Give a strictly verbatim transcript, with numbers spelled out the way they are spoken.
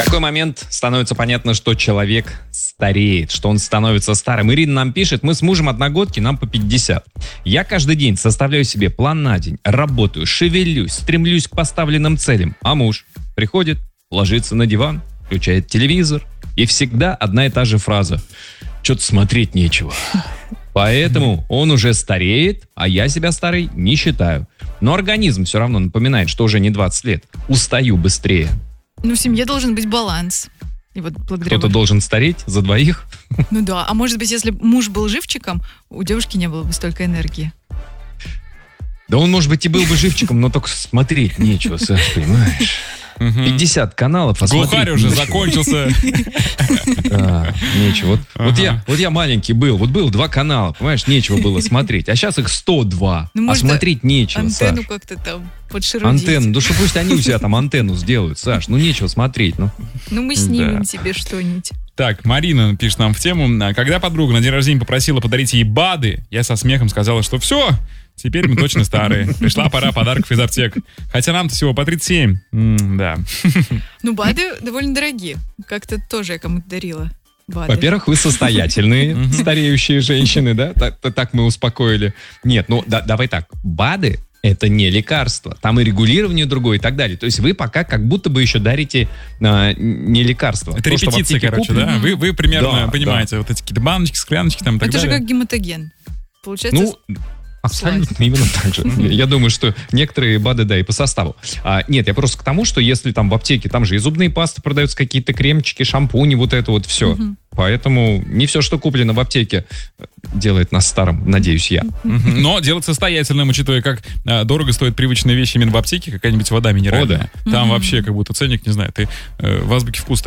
такой момент становится понятно, что человек стареет, что он становится старым. Ирина нам пишет: мы с мужем одногодки, нам по пятьдесят. Я каждый день составляю себе план на день, работаю, шевелюсь, стремлюсь к поставленным целям. А муж приходит, ложится на диван, включает телевизор, и всегда одна и та же фраза: что-то смотреть нечего. Поэтому он уже стареет, а я себя старой не считаю. Но организм все равно напоминает, что уже не двадцать лет. Устаю быстрее. Ну, в семье должен быть баланс. И вот благодаря Кто-то вам... должен стареть за двоих. Ну да, а может быть, если муж был живчиком, у девушки не было бы столько энергии. Да он, может быть, и был бы живчиком, но только смотреть нечего, Саш, понимаешь? пятьдесят каналов, а Глухарь уже нечего. закончился. Да, нечего. Вот, Ага. вот, я, вот я маленький был, вот был два канала, понимаешь, нечего было смотреть. А сейчас их сто два, Ну, а может, смотреть нечего, Антенну Саш. как-то там подшерудить. Антенну, да что пусть они у себя там антенну сделают, Саш, ну нечего смотреть, ну. Ну, мы снимем Да. тебе что-нибудь. Так, Марина пишет нам в тему. Когда подруга на день рождения попросила подарить ей БАДы, я со смехом сказала, что все, теперь мы точно старые. Пришла пора подарков из аптек. Хотя нам-то всего по тридцать семь. М, да. Ну, БАДы довольно дорогие. Как-то тоже я кому-то дарила БАДы. Во-первых, вы состоятельные, стареющие женщины, да? Так, так мы успокоили. Нет, ну да- давай так. БАДы — это не лекарство. Там и регулирование другое и так далее. То есть вы пока как будто бы еще дарите а, не лекарство. Это То, что в репетиция, аптеке короче, куплено. да? Вы, вы примерно Да, понимаете, вот эти какие-то баночки, скляночки там и так Это же далее. как гематоген. Получается, Ну, абсолютно именно так же. Я думаю, что некоторые БАДы, да, и по составу. А, нет, я просто к тому, что если там в аптеке, там же и зубные пасты продаются, какие-то кремчики, шампуни, вот это вот все. Поэтому не все, что куплено в аптеке, делает нас старым, надеюсь я. Мгм. Но делать состоятельным, учитывая, как а, дорого стоят привычные вещи именно в аптеке, какая-нибудь вода минеральная. О, Там вообще как будто ценник, не знаю, ты э, в азбуке вкуса